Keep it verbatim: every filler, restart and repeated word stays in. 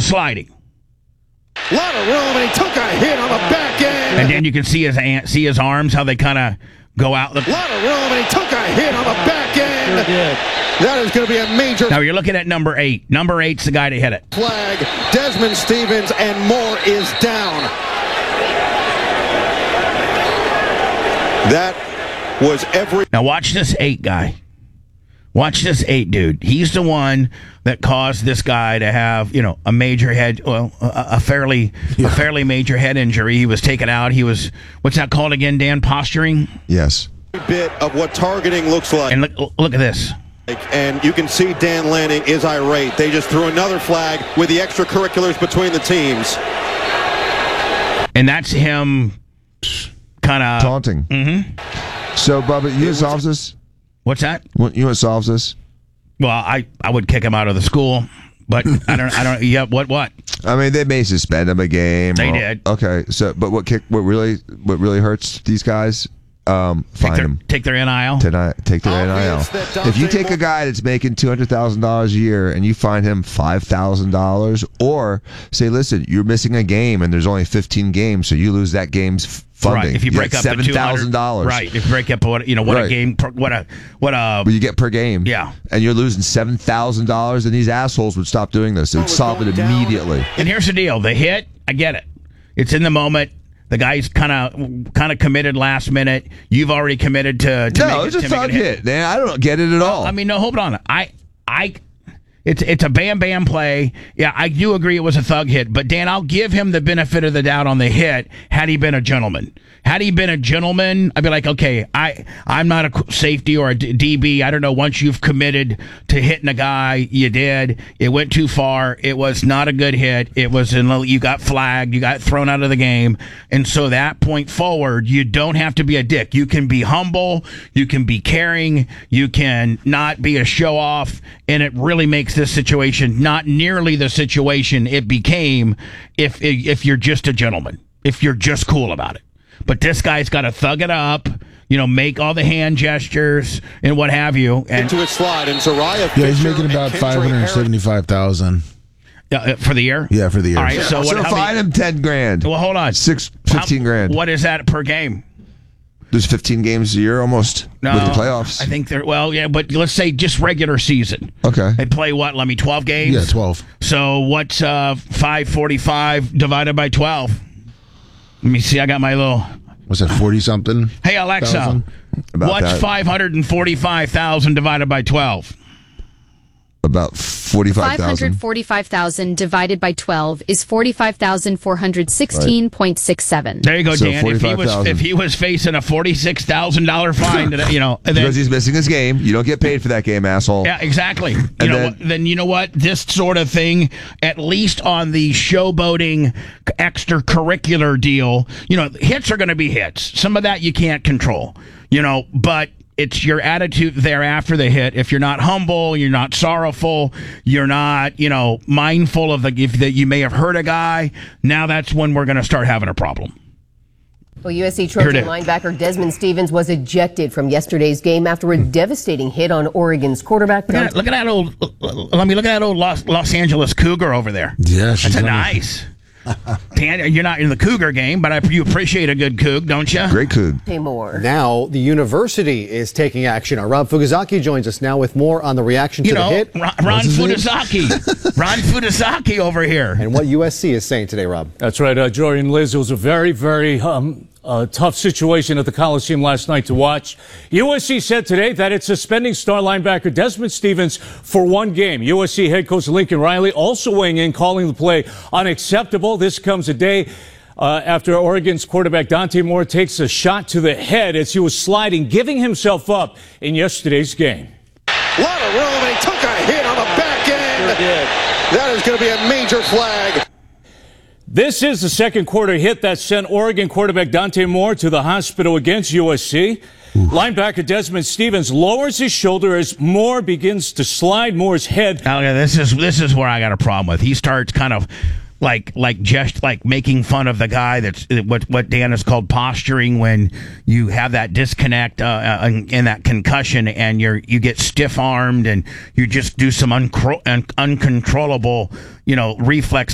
sliding. A lot of room, and he took a hit on the back end. And then you can see his see his arms, how they kind of go out. A lot of room, and he took a hit on the back end. Sure did. That is going to be a major Now you're looking at number eight. Number eight's the guy to hit it. flag. Desmond Stevens and Moore is down. That was every... Now watch this eight guy. Watch this eight dude. He's the one that caused this guy to have, you know, a major head, well, a, a fairly, yeah. a fairly major head injury. He was taken out. He was, what's that called again, Dan? Posturing? Yes. Bit of what targeting looks like. And look, look at this. And you can see Dan Lanning is irate. They just threw another flag with the extracurriculars between the teams. And that's him kind of... Taunting. Mm-hmm. So, Bubba, you know what solves this? What's that? What, you know what solves this? Well, I, I would kick him out of the school, but I don't, I don't, yeah, what, what? I mean, they may suspend him a game. They or, did. Okay, so, but what kick, what really, what really hurts these guys? Um, fine take their, them. Take their N I L. Tonight, take their N I L. If you take a guy that's making two hundred thousand dollars a year and you fine him five thousand dollars, or say, listen, you're missing a game and there's only fifteen games, so you lose that game's funding. Right. If you break you up seven thousand dollars, right? If you break up what you know, what right. a game, what a what a what you get per game, yeah, and you're losing seven thousand dollars, and these assholes would stop doing this. It would solve it immediately. And here's the deal: the hit, I get it. It's in the moment. The guy's kind of kind of committed last minute. You've already committed to, to no, make it's it, a thug hit. hit, man. I don't get it at all. I mean, no, hold on. I, I, it's it's a bam bam play. Yeah, I do agree it was a thug hit. But Dan, I'll give him the benefit of the doubt on the hit. Had he been a gentleman, had he been a gentleman, I'd be like, okay, I I'm not a safety or a D B. I don't know. Once you've committed to hitting a guy, you did. It went too far. It was not a good hit. It was in, you got flagged. You got thrown out of the game. And so that point forward, you don't have to be a dick. You can be humble. You can be caring. You can not be a show off. And it really makes this situation not nearly the situation it became if if you're just a gentleman, if you're just cool about it. But this guy's got to thug it up, you know, make all the hand gestures and what have you. And into a slide, and Zariah yeah, he's making about five hundred seventy-five thousand uh, for the year. Yeah, for the year. All right, so, so what? Fine him ten grand. Well, hold on, six, fifteen how, grand. What is that per game? There's fifteen games a year almost no, with the playoffs. I think they're, well, yeah, but let's say just regular season. Okay. They play what, let me, twelve games? Yeah, twelve. So what's uh, five forty-five divided by twelve? Let me see, I got my little... Was that forty-something? Hey, Alexa, what's that? five hundred forty-five thousand divided by twelve? About forty-five thousand. five hundred forty-five thousand divided by twelve is forty-five thousand four hundred sixteen point six seven. There you go, so Dan. If he was if he was facing a forty-six thousand dollars fine, you know, then, because he's missing his game, you don't get paid for that game, asshole. Yeah, exactly. You and know, then, then you know what? This sort of thing, at least on the showboating extracurricular deal, you know, hits are going to be hits. Some of that you can't control, you know, but it's your attitude there after the hit. If you're not humble, you're not sorrowful, you're not, you know, mindful of the if that you may have hurt a guy. Now that's when we're going to start having a problem. Well, U S C Trojan linebacker Desmond Stevens was ejected from yesterday's game after a devastating hit on Oregon's quarterback. Look at, that, look at that old. Let me look at that old Los, Los Angeles Cougar over there. Yeah, she's that's a nice. Dan, you're not in the Cougar game, but I, you appreciate a good Coug, don't you? Great Coug. Pay more. Now, the university is taking action. Our Rob Fugazaki joins us now with more on the reaction to you know, the hit. Ron, Ron Fudasaki. Ron Fudasaki over here. And what U S C is saying today, Rob. That's right, uh, Jory and Liz. It was a very, very um, uh, tough situation at the Coliseum last night to watch. U S C said today that it's suspending star linebacker Desmond Stevens for one game. U S C head coach Lincoln Riley also weighing in, calling the play unacceptable. This comes a day uh, after Oregon's quarterback Dante Moore takes a shot to the head as he was sliding, giving himself up in yesterday's game. A lot of room, and he took a hit on the back end. Sure did. That is going to be a major flag. This is the second quarter hit that sent Oregon quarterback Dante Moore to the hospital against U S C. Oof. Linebacker Desmond Stevens lowers his shoulder as Moore begins to slide Moore's head. Now, this is this is where I got a problem with. He starts kind of like like just like making fun of the guy that's what what Dan has called posturing, when you have that disconnect uh, and, and that concussion, and you're you get stiff armed and you just do some uncro- un- uncontrollable you know reflex